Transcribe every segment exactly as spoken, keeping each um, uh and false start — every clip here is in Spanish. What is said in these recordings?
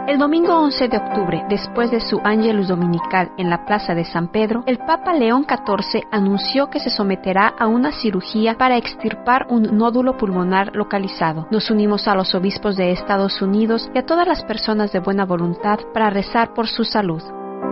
El domingo once de octubre, después de su Ángelus Dominical en la Plaza de San Pedro, el Papa León catorce anunció que se someterá a una cirugía para extirpar un nódulo pulmonar localizado. Nos unimos a los obispos de Estados Unidos y a todas las personas de buena voluntad para rezar por su salud.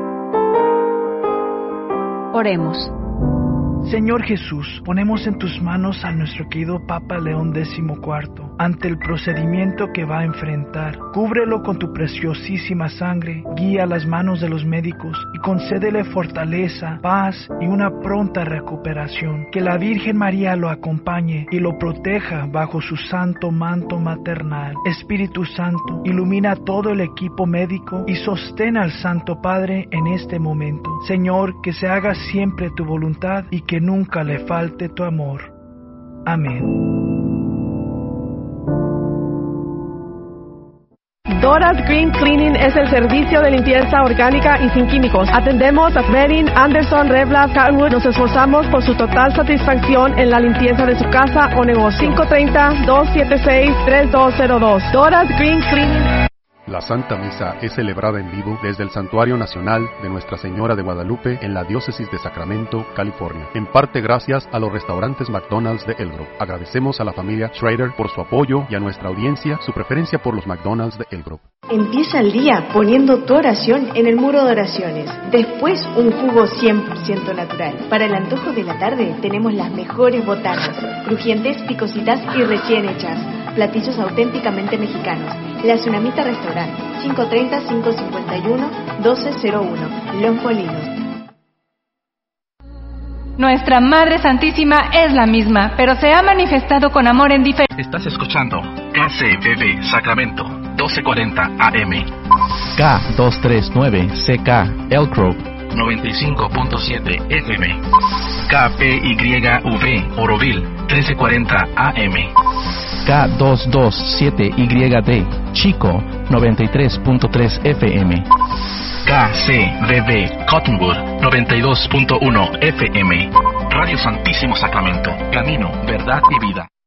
Oremos. Señor Jesús, ponemos en tus manos a nuestro querido Papa León catorce ante el procedimiento que va a enfrentar. Cúbrelo con tu preciosísima sangre, guía las manos de los médicos y concédele fortaleza, paz y una pronta recuperación. Que la Virgen María lo acompañe y lo proteja bajo su santo manto maternal. Espíritu Santo, ilumina todo el equipo médico y sostén al Santo Padre en este momento. Señor, que se haga siempre tu voluntad y que nunca le falte tu amor. Amén. Dora's Green Cleaning es el servicio de limpieza orgánica y sin químicos. Atendemos a Redding, Anderson, Reblas, Carwood. Nos esforzamos por su total satisfacción en la limpieza de su casa o negocio. cinco tres cero, dos siete seis, tres dos cero dos. Dora's Green Cleaning. La Santa Misa es celebrada en vivo desde el Santuario Nacional de Nuestra Señora de Guadalupe en la Diócesis de Sacramento, California. En parte gracias a los restaurantes McDonald's de El Grove. Agradecemos a la familia Schrader por su apoyo y a nuestra audiencia su preferencia por los McDonald's de El Grove. Empieza el día poniendo tu oración en el muro de oraciones. Después un jugo cien por ciento natural. Para el antojo de la tarde tenemos las mejores botanas, crujientes, picositas y recién hechas. Platillos auténticamente mexicanos. La Tsunamita Restaurante, cinco tres cero, cinco cinco uno, uno dos cero uno, Los Molinos. Nuestra Madre Santísima es la misma, pero se ha manifestado con amor en diferentes... Estás escuchando K C B B Sacramento, doce cuarenta A M. K doscientos treinta y nueve C K Elk Grove, noventa y cinco punto siete F M. K P Y V Oroville, trece cuarenta A M. K doscientos veintisiete Y D Chico, noventa y tres punto tres F M. K C B B Cottonwood, noventa y dos punto uno F M. Radio Santísimo Sacramento, camino, verdad y vida.